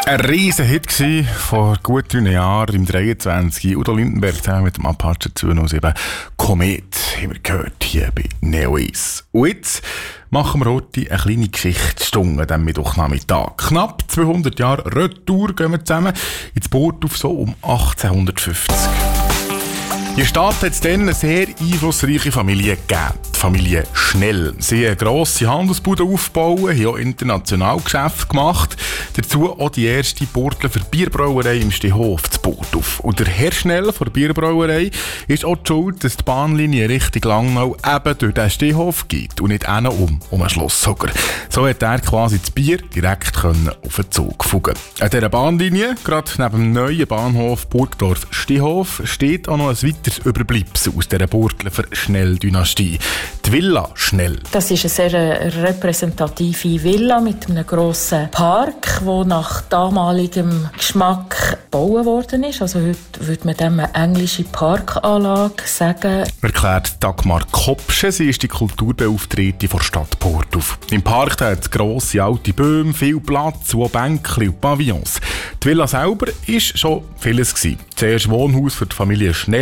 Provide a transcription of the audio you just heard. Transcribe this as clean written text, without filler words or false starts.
Ein riesen Hit war vor gut 3 Jahren, im 23. Udo Lindenberg zusammen mit dem Apache 207 Komet, haben wir gehört hier bei Neois. Und jetzt machen wir heute eine kleine Geschichtsstunde am Mittwochnachmittag. Knapp 200 Jahre Retour gehen wir zusammen ins Burgdorf, so um 1850. Die Stadt hat es dann eine sehr einflussreiche Familie gegeben. Die Familie Schnell. Sie haben eine grosse Handelsbude aufgebaut, haben auch international Geschäfte gemacht. Dazu auch die erste Burgdorfer Bierbrauerei im Stehhof zu Burgdorf. Und der Herr Schnell von der Bierbrauerei ist auch die Schuld, dass die Bahnlinie Richtung Langnau eben durch den Stehhof geht und nicht um ein Schlosshocker. So hat er quasi das Bier direkt auf den Zug fugen. An dieser Bahnlinie, gerade neben dem neuen Bahnhof Burgdorf-Stehhof, steht auch noch ein weiteres Überbleibsel aus dieser Burgdorfer Schnell-Dynastie. Die Villa Schnell. Das ist eine sehr repräsentative Villa mit einem grossen Park, der nach damaligem Geschmack gebaut worden ist. Also heute würde man dem eine englische Parkanlage sagen. Erklärt Dagmar Kopsche, sie ist die Kulturbeauftragte der Stadt Burgdorf. Im Park hat es grosse alte Bäume, viel Platz, und auch Bänkchen und Pavillons. Die Villa selber war schon vieles. Zuerst Wohnhaus für die Familie Schnell.